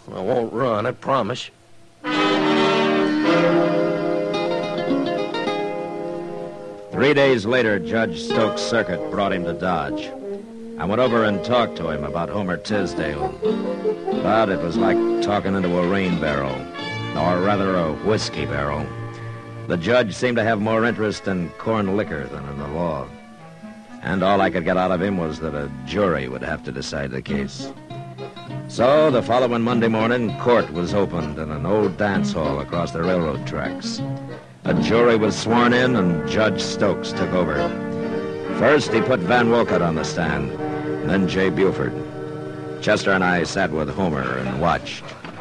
I won't run, I promise. 3 days later, Judge Stokes' circuit brought him to Dodge. I went over and talked to him about Homer Tisdale. But it was like talking into a rain barrel, or rather a whiskey barrel. The judge seemed to have more interest in corn liquor than in the law. And all I could get out of him was that a jury would have to decide the case. So the following Monday morning, court was opened in an old dance hall across the railroad tracks. A jury was sworn in, and Judge Stokes took over. First, he put Van Wolcott on the stand, then Jay Buford. Chester and I sat with Homer and watched.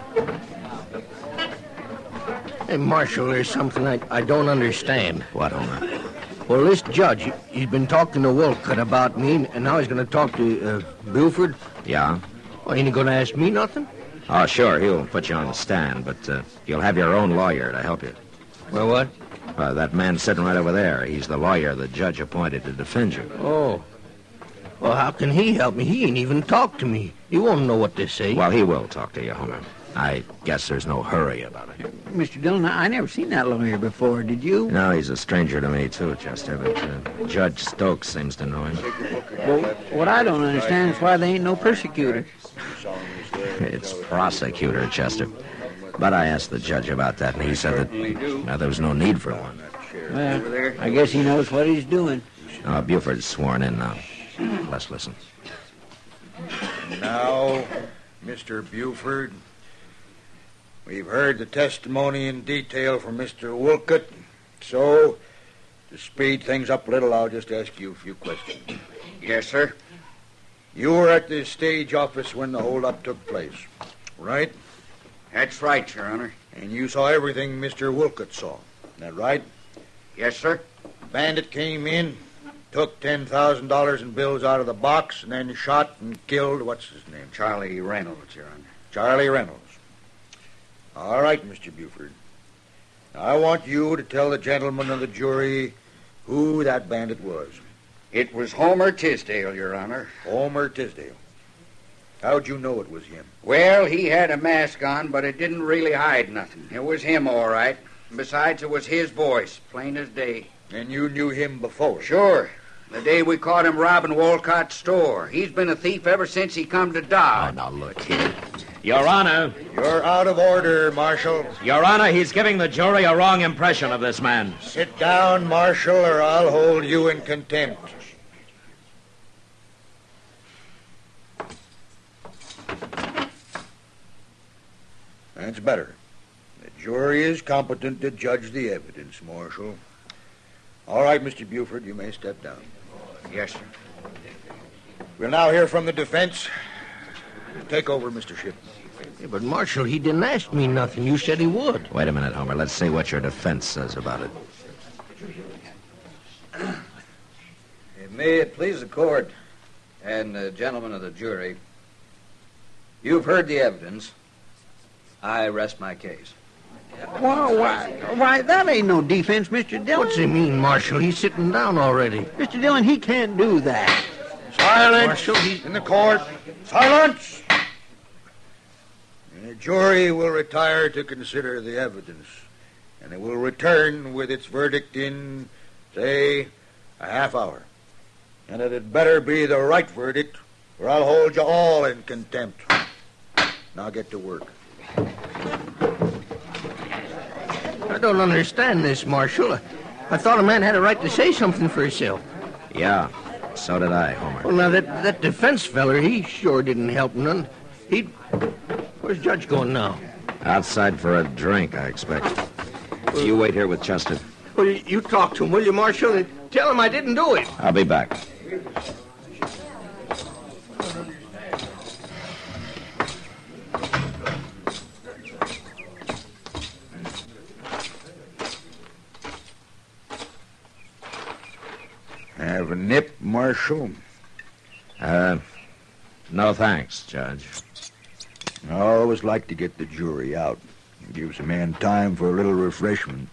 Hey, Marshal, there's something I don't understand. What, Homer? Well, this judge, he's been talking to Wolcott about me, and now he's going to talk to Buford. Yeah? Well, ain't he going to ask me nothing? Oh, sure, he'll put you on the stand, but you'll have your own lawyer to help you. Well, what? That man sitting right over there, he's the lawyer the judge appointed to defend you. Oh. Well, how can he help me? He ain't even talked to me. He won't know what to say. Well, he will talk to you, Homer. I guess there's no hurry about it. Mr. Dillon, I never seen that lawyer before. Did you? No, he's a stranger to me, too, Chester, but Judge Stokes seems to know him. Well, what I don't understand is why there ain't no persecutor. It's prosecutor, Chester. But I asked the judge about that, and he said that there was no need for one. Well, I guess he knows what he's doing. Buford's sworn in now. Let's listen. Now, Mr. Buford, we've heard the testimony in detail from Mr. Wolcott, so to speed things up a little, I'll just ask you a few questions. Yes, sir. You were at the stage office when the holdup took place, right? That's right, Your Honor. And you saw everything Mr. Wolcott saw. Is that right? Yes, sir. The bandit came in, took $10,000 in bills out of the box, and then shot and killed, what's his name? Charlie Reynolds, Your Honor. Charlie Reynolds. All right, Mr. Buford. I want you to tell the gentlemen of the jury who that bandit was. It was Homer Tisdale, Your Honor. Homer Tisdale. How'd you know it was him? Well, he had a mask on, but it didn't really hide nothing. It was him, all right. Besides, it was his voice, plain as day. And you knew him before? Sure. The day we caught him robbing Wolcott's store. He's been a thief ever since he come to Dodge. Oh, now look here. Your Honor. You're out of order, Marshal. Your Honor, he's giving the jury a wrong impression of this man. Sit down, Marshal, or I'll hold you in contempt. That's better. The jury is competent to judge the evidence, Marshal. All right, Mr. Buford, you may step down. Yes, sir. We'll now hear from the defense. Take over, Mr. Shipman. Yeah, but, Marshal, he didn't ask me nothing. You said he would. Wait a minute, Homer. Let's see what your defense says about it. May it please the court and the gentlemen of the jury, you've heard the evidence. I rest my case. Well, why, that ain't no defense, Mr. Dillon. What's he mean, Marshal? He's sitting down already. Mr. Dillon, he can't do that. Silence! Marshal, in the court. Silence! The jury will retire to consider the evidence, and it will return with its verdict in, say, a half hour. And it'd better be the right verdict, or I'll hold you all in contempt. Now get to work. I don't understand this, Marshal. I thought a man had a right to say something for himself. Yeah, so did I, Homer. Well, now, that defense feller, he sure didn't help none. Where's Judge going now? Outside for a drink, I expect. You wait here with Chester. Well, you talk to him, will you, Marshal, and tell him I didn't do it. I'll be back. Have a nip, Marshal? No thanks, Judge. I always like to get the jury out. It gives a man time for a little refreshment.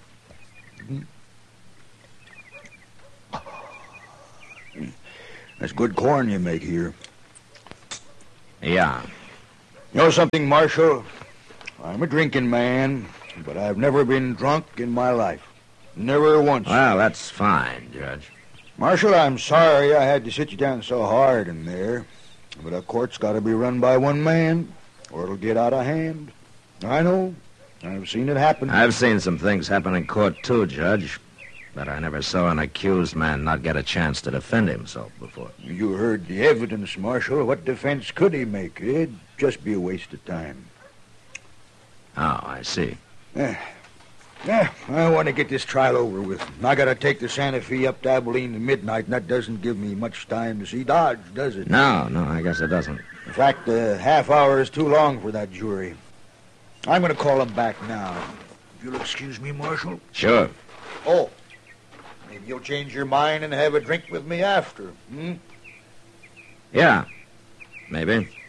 That's good corn you make here. Yeah. You know something, Marshal? I'm a drinking man, but I've never been drunk in my life. Never once. Well, that's fine, Judge. Marshal, I'm sorry I had to sit you down so hard in there, but a court's got to be run by one man, or it'll get out of hand. I know. I've seen it happen. I've seen some things happen in court, too, Judge. But I never saw an accused man not get a chance to defend himself before. You heard the evidence, Marshal. What defense could he make? It'd just be a waste of time. Oh, I see. I want to get this trial over with. I got to take the Santa Fe up to Abilene at midnight, and that doesn't give me much time to see Dodge, does it? No, I guess it doesn't. In fact, a half hour is too long for that jury. I'm going to call him back now. If you'll excuse me, Marshal. Sure. Oh, maybe you'll change your mind and have a drink with me after, Yeah, maybe.